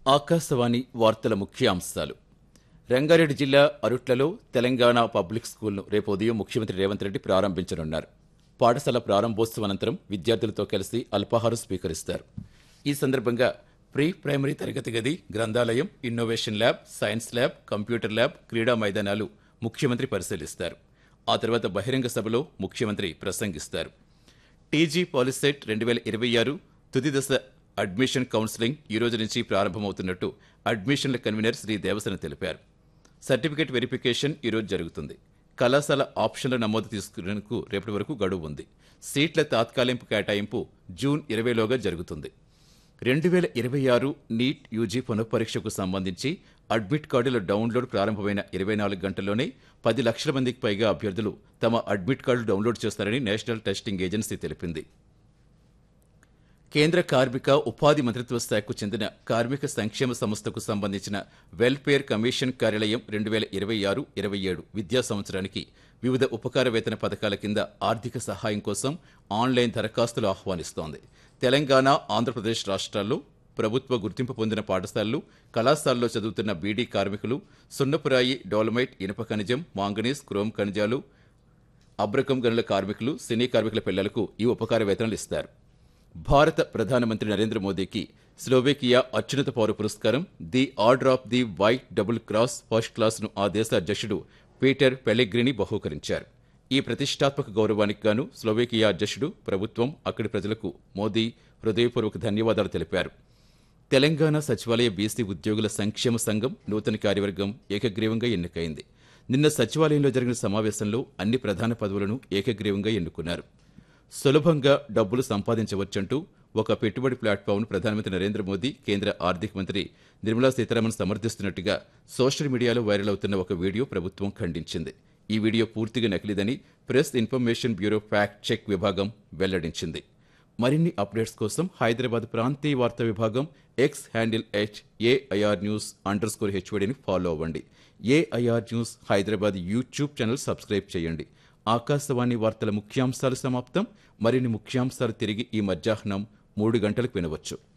ఆకాశవాణి వార్తల ముఖ్యాంశాలు. రంగారెడ్డి జిల్లా అరుట్లలో తెలంగాణ పబ్లిక్ స్కూల్ను రేపు ఉదయం ముఖ్యమంత్రి రేవంత్ రెడ్డి ప్రారంభించనున్నారు. పాఠశాల ప్రారంభోత్సవం అనంతరం విద్యార్థులతో కలిసి అల్పాహారం స్వీకరిస్తారు. ఈ సందర్భంగా ప్రీ ప్రైమరీ తరగతి గది, గ్రంథాలయం, innovation lab, science lab, computer lab, క్రీడా మైదానాలు ముఖ్యమంత్రి పరిశీలిస్తారు. ఆ తర్వాత బహిరంగ సభలో ముఖ్యమంత్రి ప్రసంగిస్తారు. టీజీ పాలిసెట్ 2026 తుది దశ అడ్మిషన్ కౌన్సిలింగ్ ఈ రోజు నుంచి ప్రారంభమవుతున్నట్టు అడ్మిషన్ల కన్వీనర్ శ్రీ దేవసేన తెలిపారు. సర్టిఫికేట్ వెరిఫికేషన్ ఈ రోజు జరుగుతుంది. కళాశాల ఆప్షన్ల నమోదు తీసుకునేందుకు రేపటి వరకు గడువు ఉంది. సీట్ల తాత్కాలింపు కేటాయింపు జూన్ 20లోగా జరుగుతుంది. 2026 నీట్ యూజీ పునఃపరీక్షకు సంబంధించి అడ్మిట్ కార్డుల డౌన్లోడ్ ప్రారంభమైన 24 గంటల్లోనే 10 లక్షల మందికి పైగా అభ్యర్థులు తమ అడ్మిట్ కార్డులు డౌన్లోడ్ చేస్తారని నేషనల్ టెస్టింగ్ ఏజెన్సీ తెలిపింది. కేంద్ర కార్మిక ఉపాధి మంత్రిత్వ శాఖకు చెందిన కార్మిక సంక్షేమ సంస్థకు సంబంధించిన వెల్ఫేర్ కమిషన్ కార్యాలయం 2026-27 విద్యా సంవత్సరానికి వివిధ ఉపకార వేతన పథకాల కింద ఆర్థిక సహాయం కోసం ఆన్లైన్ దరఖాస్తులు ఆహ్వానిస్తోంది. తెలంగాణ, ఆంధ్రప్రదేశ్ రాష్ట్రాల్లో ప్రభుత్వ గుర్తింపు పొందిన పాఠశాలలు, కళాశాలలో చదువుతున్న బీడీ కార్మికులు, సున్నపురాయి, డోలమైట్, ఇనుప ఖనిజం, మాంగనీస్, క్రోమ్ ఖనిజాలు, అబ్రకం గనుల కార్మికులు, సినీ కార్మికుల పిల్లలకు ఈ ఉపకార వేతనాలు ఇస్తారు. భారత ప్రధానమంత్రి నరేంద్ర మోదీకి స్లోవేకియా అత్యున్నత పౌర పురస్కారం the order of the white double cross first క్లాస్ను ఆ దేశ అధ్యక్షుడు పీటర్ పెలెగ్రిని బహూకరించారు. ఈ ప్రతిష్టాత్మక గౌరవానికి గాను స్లోవేకియా అధ్యక్షుడు, ప్రభుత్వం, అక్కడి ప్రజలకు మోదీ హృదయపూర్వక ధన్యవాదాలు తెలిపారు. తెలంగాణ సచివాలయ బీసీ ఉద్యోగుల సంక్షేమ సంఘం నూతన కార్యవర్గం ఏకగ్రీవంగా ఎన్నికైంది. నిన్న సచివాలయంలో జరిగిన సమావేశంలో అన్ని ప్రధాన పదవులను ఏకగ్రీవంగా ఎన్నుకున్నారు. సులభంగా డబ్బులు సంపాదించవచ్చంటూ ఒక పెట్టుబడి ప్లాట్ఫామ్ను ప్రధానమంత్రి నరేంద్ర మోదీ, కేంద్ర ఆర్థిక మంత్రి నిర్మలా సీతారామన్ సమర్థిస్తున్నట్టుగా సోషల్ మీడియాలో వైరల్ అవుతున్న ఒక వీడియో ప్రభుత్వం ఖండించింది. ఈ వీడియో పూర్తిగా నకిలీదని press information bureau fact check విభాగం వెల్లడించింది. మరిన్ని అప్డేట్స్ కోసం హైదరాబాద్ ప్రాంతీయ వార్తా విభాగం ఎక్స్ హ్యాండిల్ @AIR_News_HODని ఫాలో అవ్వండి. AIR news Hyderabad YouTube channel subscribe చేయండి. ఆకాశవాణి వార్తల ముఖ్యాంశాలు సమాప్తం. మరిన్ని ముఖ్యాంశాలు తిరిగి ఈ మధ్యాహ్నం 3 గంటలకు వినవచ్చు.